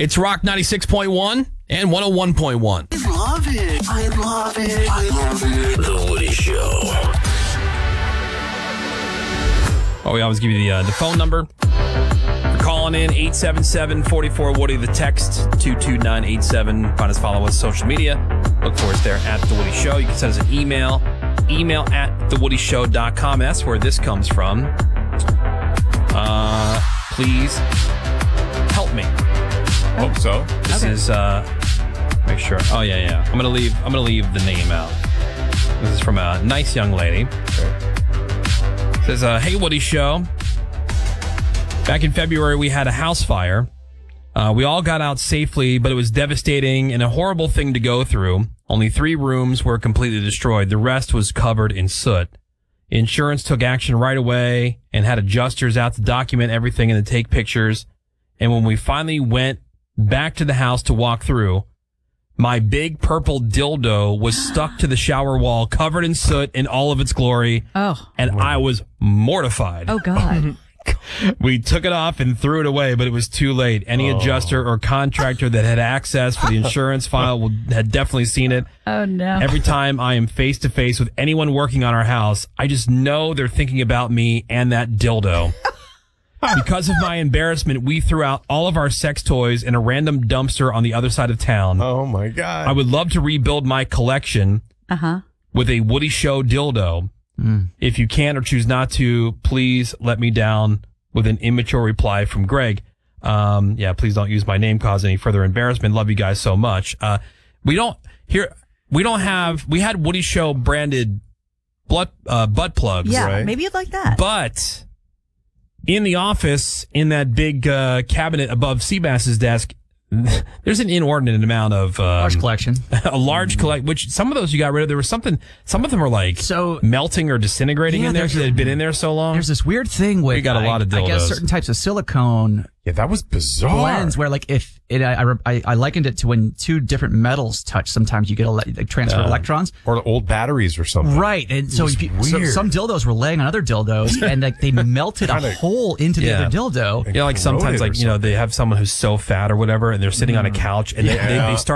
It's Rock 96.1 and 101.1. I love it. I love it. I love it. The Woody Show. Oh, we always give you the phone number. You're calling in 877-44-WOODY. The text 22987. Find us, follow us, social media. Look for us there at The Woody Show. You can send us an email at thewoodyshow.com. That's where this comes from. Please help me. Hope so. This is make sure. Oh yeah. I'm gonna leave the name out. This is from a nice young lady. It says, "Hey Woody Show. Back in February, we had a house fire. We all got out safely, but it was devastating and a horrible thing to go through. Only 3 rooms were completely destroyed. The rest was covered in soot. Insurance took action right away and had adjusters out to document everything and to take pictures. And when we finally went back to the house to walk through, my big purple dildo was stuck to the shower wall, covered in soot in all of its glory. Oh. And I was mortified. Oh, God. We took it off and threw it away, but it was too late. Any adjuster or contractor that had access for the insurance file had definitely seen it. Oh, no. Every time I am face to face with anyone working on our house, I just know they're thinking about me and that dildo. Because of my embarrassment, we threw out all of our sex toys in a random dumpster on the other side of town. Oh, my God. I would love to rebuild my collection with a Woody Show dildo. If you can or choose not to, please let me down with an immature reply from Greg. Please don't use my name, cause any further embarrassment. Love you guys so much. We had Woody Show branded butt plugs. Yeah, Right. maybe you'd like that. But in the office, in that big cabinet above Seabass's desk, there's an inordinate amount of Large collection. a large collect. Which some of those you got rid of. There was something. Some of them are like melting or disintegrating in there because they'd been in there so long. There's this weird thing with We got a lot of dildos. I guess certain types of silicone Yeah, that was bizarre. blends where like if it, I likened it to when 2 different metals touch, sometimes you get a transfer of electrons. Or old batteries or something. Right. And so, some dildos were laying on other dildos and like they melted a hole into the other dildo. Like sometimes, like, they have someone who's so fat or whatever, and they're sitting on a couch and they start